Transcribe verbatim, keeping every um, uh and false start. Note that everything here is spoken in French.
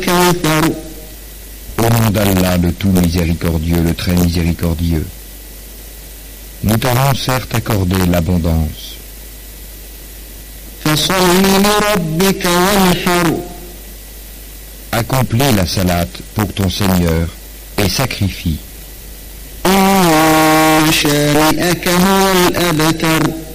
الكوثر. Au nom d'Allah, le tout miséricordieux, le très miséricordieux. Nous t'avons certes accordé l'abondance. فصل لربك وانحر. Accomplis la salate pour ton Seigneur et sacrifie. إن شانئك هو الأبتر.